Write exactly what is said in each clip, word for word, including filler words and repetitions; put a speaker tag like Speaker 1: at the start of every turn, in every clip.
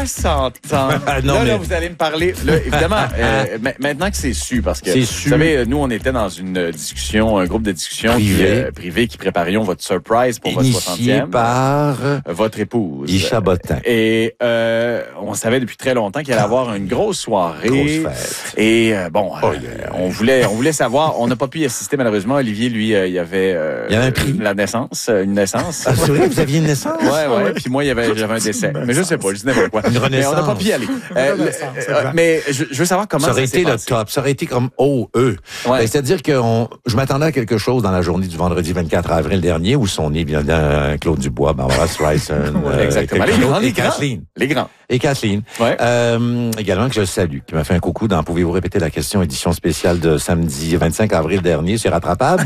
Speaker 1: soixante ans.
Speaker 2: non,
Speaker 1: là,
Speaker 2: mais...
Speaker 1: là, vous allez me parler. Là, évidemment, euh, maintenant que c'est su, parce que
Speaker 2: c'est
Speaker 1: vous
Speaker 2: su.
Speaker 1: savez, nous, on était dans une discussion, un groupe de discussion
Speaker 2: privé
Speaker 1: qui, euh, privé qui préparions votre surprise pour
Speaker 2: Initié
Speaker 1: votre soixantième.
Speaker 2: par
Speaker 1: votre épouse.
Speaker 2: Guy Chabotin.
Speaker 1: Et euh, on savait depuis très longtemps qu'il allait avoir une grosse soirée.
Speaker 2: Grosse fête.
Speaker 1: Et euh, bon,
Speaker 2: oh,
Speaker 1: euh,
Speaker 2: yeah.
Speaker 1: on voulait, on voulait savoir. On n'a pas pu y assister malheureusement. Olivier, lui, euh, il y avait, euh,
Speaker 2: il y avait un prix.
Speaker 1: La naissance, une naissance.
Speaker 2: Ah, c'est vrai, vous aviez une naissance.
Speaker 1: Ouais, ouais. Puis moi, il y avait, j'avais un décès. Mais je sais pas, je dis n'importe quoi.
Speaker 2: Une renaissance.
Speaker 1: Mais on n'a pas pu y aller. Euh, le, euh, mais je, je veux savoir comment
Speaker 2: ça aurait
Speaker 1: ça
Speaker 2: été
Speaker 1: le
Speaker 2: passé. top. Ça aurait été comme O E.
Speaker 1: Ouais.
Speaker 2: Ben, c'est-à-dire que on, je m'attendais à quelque chose dans la journée du vendredi vingt-quatre avril dernier où sont nés bien évidemment Claude Dubois, Barbara Streisand,
Speaker 1: ouais,
Speaker 2: euh,
Speaker 1: exactement. Les grands,
Speaker 2: et
Speaker 1: les
Speaker 2: Kathleen.
Speaker 1: Grands. Les grands.
Speaker 2: Et Kathleen.
Speaker 1: Ouais.
Speaker 2: Euh, également que je salue, qui m'a fait un coucou dans Pouvez-vous répéter la question édition spéciale de samedi vingt-cinq avril dernier, c'est rattrapable.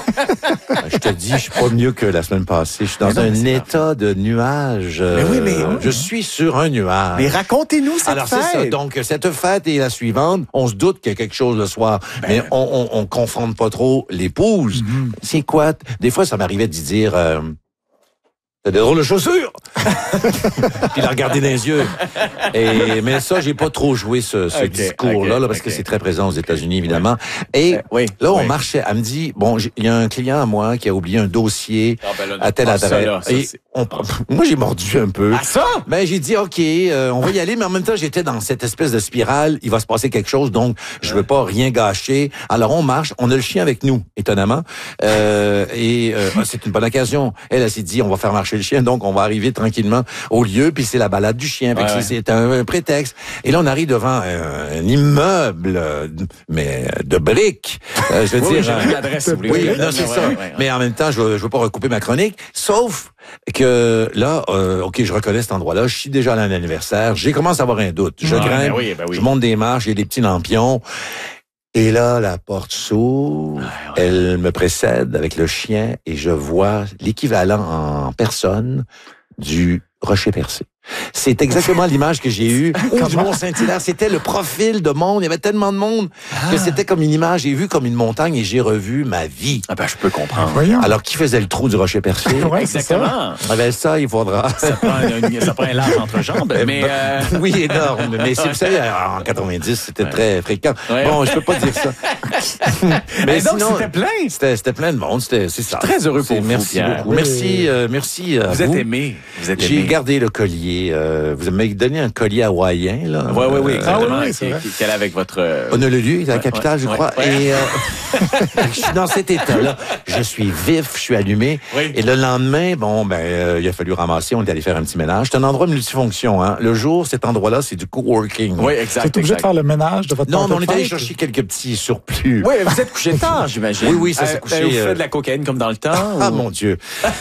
Speaker 2: Je te dis, je suis pas mieux que la semaine passée. Je suis dans non, un état de nuage.
Speaker 1: Mais oui, mais
Speaker 2: euh, je suis sur un nuage.
Speaker 1: Mais racontez-nous cette
Speaker 2: Alors,
Speaker 1: fête.
Speaker 2: c'est ça. Donc, cette fête et la suivante, on se doute qu'il y a quelque chose le soir. Ben, mais on, on, on confronte pas trop l'épouse. Mm-hmm. C'est quoi? Des fois, ça m'arrivait d'y dire... Euh, t'as des drôles de chaussures! Puis la regarder dans les yeux. Et, mais ça, j'ai pas trop joué ce, ce okay, discours-là, okay, là, parce okay. que c'est très présent aux États-Unis, évidemment. Et euh, oui, là, on oui. marchait. Elle me dit, bon, il y a un client à moi qui a oublié un dossier ah, ben là, à telle adresse. Ça, là, ça, et on, moi, j'ai mordu un peu.
Speaker 1: Ah, ça?
Speaker 2: Ben, j'ai dit, OK, euh, on va y aller, mais en même temps, j'étais dans cette espèce de spirale. Il va se passer quelque chose, donc je veux pas rien gâcher. Alors, on marche. On a le chien avec nous, étonnamment. Euh, et euh, c'est une bonne occasion. Elle, elle s'est dit, on va faire marcher le chien, donc on va arriver tranquillement au lieu, puis c'est la balade du chien, ouais, ouais. c'est un, un prétexte. Et là, on arrive devant un, un immeuble, mais de briques. Euh, je veux
Speaker 1: oui,
Speaker 2: dire,
Speaker 1: oui, l'adresse, si vous voulez.
Speaker 2: Oui, non, c'est ouais, ça. Ouais, ouais. Mais en même temps, je veux, je veux pas recouper ma chronique, sauf que là, euh, ok, je reconnais cet endroit-là, je suis déjà à l'anniversaire, j'ai commencé à avoir un doute. Je
Speaker 1: ouais,
Speaker 2: grimpe,
Speaker 1: ben oui, ben oui.
Speaker 2: je monte des marches, j'ai des petits lampions. Et là, la porte s'ouvre, ouais, ouais. Elle me précède avec le chien et je vois l'équivalent en personne du rocher percé. C'est exactement l'image que j'ai eue du Mont-Saint-Hilaire. C'était le profil de monde. Il y avait tellement de monde ah. que c'était comme une image. J'ai vu comme une montagne et j'ai revu ma vie.
Speaker 1: Ah ben, je peux comprendre.
Speaker 3: Voyons.
Speaker 2: Alors, qui faisait le trou du rocher percé?
Speaker 1: Oui, exactement.
Speaker 2: Ah ben, ça, il faudra.
Speaker 1: Ça prend un, ça prend un large entrejambe, mais... Euh...
Speaker 2: Oui, énorme. Mais c'est, vous savez, en quatre-vingt-dix, c'était ouais. très fréquent. Ouais. Bon, je peux pas dire ça.
Speaker 1: mais donc, sinon, c'était plein.
Speaker 2: C'était, c'était plein de monde. C'était, c'est ça.
Speaker 1: Très heureux pour vous,
Speaker 2: Merci
Speaker 1: Pierre.
Speaker 2: beaucoup. Oui. Merci, euh, merci.
Speaker 1: Vous,
Speaker 2: vous
Speaker 1: êtes aimé. Vous êtes
Speaker 2: J'ai
Speaker 1: aimé.
Speaker 2: gardé le collier. Euh, vous m'avez donné un collier hawaïen, là.
Speaker 1: Oui, oui, oui, exactement.
Speaker 3: Ah, oui,
Speaker 1: oui, qui, qui est avec votre... Euh...
Speaker 2: Honolulu, la capitale, ouais, je crois. Ouais. Et euh, je suis dans cet état-là. Je suis vif, je suis allumé. Oui. Et le lendemain, bon, ben, euh, il a fallu ramasser. On est allé faire un petit ménage. C'est un endroit multifonction, hein. Le jour, cet endroit-là, c'est du coworking.
Speaker 1: Oui, exact.
Speaker 3: Vous êtes obligé de faire le ménage de votre
Speaker 2: Non, mais on est allé chercher quelques petits surplus.
Speaker 1: Oui, vous êtes couché tard, j'imagine.
Speaker 2: Oui, oui, ça s'est euh, couché.
Speaker 1: Vous faites de la cocaïne comme dans le temps?
Speaker 2: Ah,
Speaker 1: ou...
Speaker 2: mon Dieu.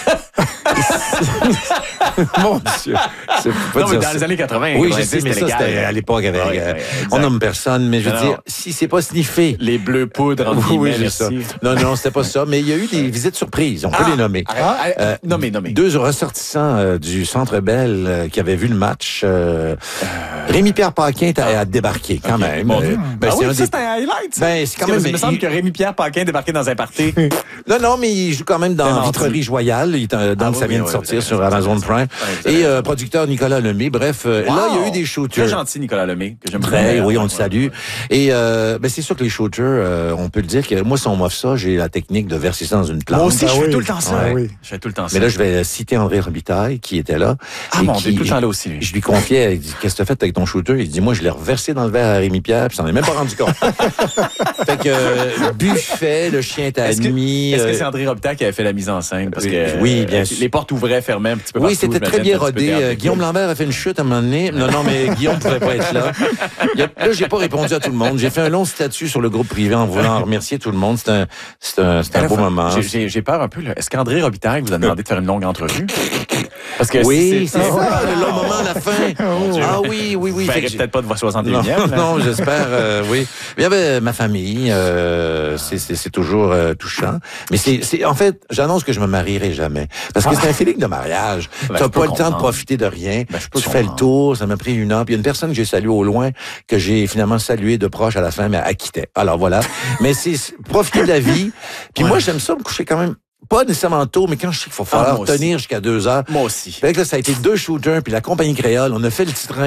Speaker 2: Mon Dieu.
Speaker 1: Non, mais dans ça. Les années quatre-vingts.
Speaker 2: Oui, je sais, mais ça, c'était à l'époque avec, ouais, euh, ouais, on nomme personne, mais je veux dire, si c'est pas sniffé.
Speaker 1: Les bleus poudres, en
Speaker 2: oui,
Speaker 1: oui,
Speaker 2: oui, ça. Non, non, c'était pas ça, mais il y a eu des visites surprises, on ah, peut les nommer.
Speaker 1: Ah, euh, nommez, nommez.
Speaker 2: Deux ressortissants euh, du Centre Bell euh, qui avaient vu le match. Euh, Rémi-Pierre Paquin a, a débarqué, quand okay. même.
Speaker 1: Bon,
Speaker 2: euh,
Speaker 1: ben, ah oui, ça, des... c'est un highlight.
Speaker 2: Ben, c'est quand même...
Speaker 1: Il me semble que Rémi-Pierre Paquin débarqué dans un party.
Speaker 2: Non, non, mais il joue quand même dans Vitrerie Joyale, il, donc ah, oui, ça vient oui, de sortir oui, sur Amazon Prime. Ouais, et euh, producteur Nicolas Lemay, bref, euh, wow. là, il y a eu des shooters.
Speaker 1: Très gentil, Nicolas Lemay, que j'aime
Speaker 2: très,
Speaker 1: bien.
Speaker 2: Oui, on le salue. Et euh, ben, c'est sûr que les shooters, euh, on peut le dire que moi, si on m'offre ça, j'ai la technique de verser ça dans une plante.
Speaker 1: Moi aussi,
Speaker 3: ah,
Speaker 1: je fais
Speaker 3: oui.
Speaker 1: tout le temps ça.
Speaker 3: Ah, oui.
Speaker 1: Je fais tout le temps ça.
Speaker 2: Mais là, je vais citer André Robitaille, qui était là.
Speaker 1: Ah,
Speaker 2: et
Speaker 1: mon
Speaker 2: qui,
Speaker 1: Dieu, tout le temps là aussi. Lui.
Speaker 2: Je lui confiais, il dit, qu'est-ce que t'as fait avec ton shooter? Il dit, moi, je l'ai reversé dans le verre à Rémi-Pierre, puis ça n'en est même pas rendu compte. Fait que, euh, buffet, le chien était
Speaker 1: est-ce
Speaker 2: admis.
Speaker 1: Que, est-ce
Speaker 2: euh,
Speaker 1: que c'est André Robitaille qui avait fait la mise en scène? Parce que,
Speaker 2: oui, bien sûr.
Speaker 1: Les portes ouvraient, fermaient un petit peu
Speaker 2: oui,
Speaker 1: partout.
Speaker 2: c'était très bien rodé. Euh, Guillaume Lambert a fait une chute à un moment donné. Non, non, mais Guillaume pouvait pas être là. A, là, j'ai pas répondu à tout le monde. J'ai fait un long statut sur le groupe privé en voulant remercier tout le monde. C'est un, c'est un, c'est un beau moment.
Speaker 1: J'ai, j'ai peur un peu, là. Est-ce qu'André Robitaille vous a demandé de faire une longue entrevue?
Speaker 2: Parce que oui, c'est, c'est, c'est ça, ça, le long moment à la fin.
Speaker 1: Oh,
Speaker 2: ah oui, oui, oui.
Speaker 1: Vous ne peut-être pas de votre soixante et unième.
Speaker 2: Non, non, j'espère, euh, oui. Il y avait ma famille, euh, c'est, c'est, c'est toujours euh, touchant. Mais c'est, c'est, en fait, j'annonce que je me marierai jamais. Parce que ah. c'est un feeling de mariage. Ben, tu n'as pas comprendre. le temps de profiter de rien. Ben, tu comprendre. fais le tour, ça m'a pris une heure. Puis il y a une personne que j'ai saluée au loin, que j'ai finalement salué de proche à la fin, mais elle quittait. Alors voilà. Mais c'est profiter de la vie. Puis ouais. moi, j'aime ça me coucher quand même. Pas nécessairement tôt, mais quand je sais qu'il faut falloir ah, tenir jusqu'à deux heures.
Speaker 1: Moi aussi.
Speaker 2: Fait que là, ça a été deux shooters, puis la compagnie créole, on a fait le petit train.